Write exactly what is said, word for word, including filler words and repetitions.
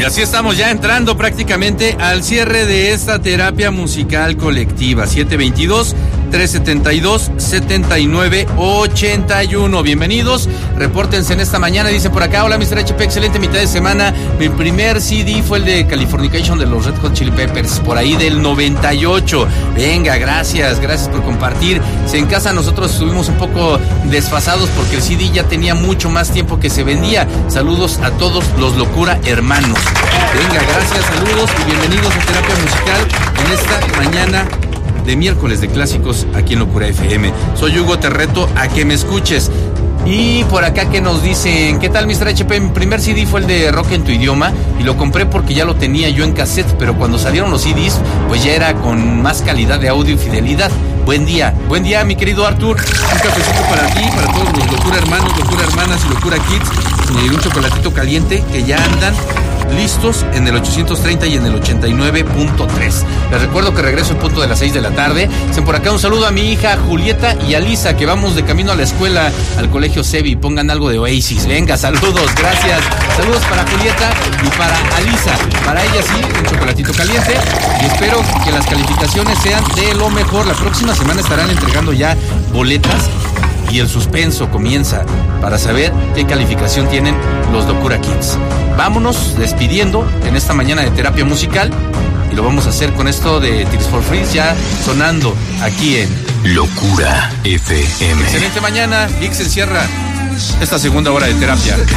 Y así estamos ya entrando prácticamente al cierre de esta terapia musical colectiva. siete veintidós, trescientos setenta y dos, setenta y nueve ochenta y uno. Bienvenidos, repórtense en esta mañana. Dice por acá, hola mister H P, excelente mitad de semana. Mi primer C D fue el de Californication de los Red Hot Chili Peppers, por ahí del noventa y ocho. Venga, gracias, gracias por compartir. Si en casa nosotros estuvimos un poco desfasados porque el C D ya tenía mucho más tiempo que se vendía. Saludos a todos los Locura Hermanos. Venga, gracias, saludos y bienvenidos a Terapia Musical en esta mañana de miércoles de clásicos aquí en Locura F M. Soy Hugo, te reto a que me escuches. Y por acá que nos dicen, ¿qué tal mister H P? Mi primer C D fue el de Rock en tu idioma y lo compré porque ya lo tenía yo en cassette, pero cuando salieron los C Ds pues ya era con más calidad de audio y fidelidad. Buen día, buen día mi querido Artur. Un cafecito para ti, para todos los Locura Hermanos, Locura Hermanas y Locura Kids, y un chocolatito caliente que ya andan listos en el ochocientos treinta y en el ochenta y nueve punto tres. Les recuerdo que regreso en punto de las seis de la tarde. Hacen por acá un saludo a mi hija Julieta y a Lisa, que vamos de camino a la escuela, al colegio Sevi. Pongan algo de Oasis. Venga, saludos, gracias. Saludos para Julieta y para Alisa. Para ella sí, un chocolatito caliente. Y espero que las calificaciones sean de lo mejor. La próxima semana estarán entregando ya boletas y el suspenso comienza para saber qué calificación tienen los Locura Kids. Vámonos despidiendo en esta mañana de terapia musical y lo vamos a hacer con esto de Tears for Fears ya sonando aquí en Locura F M. Excelente mañana, Ix encierra esta segunda hora de terapia.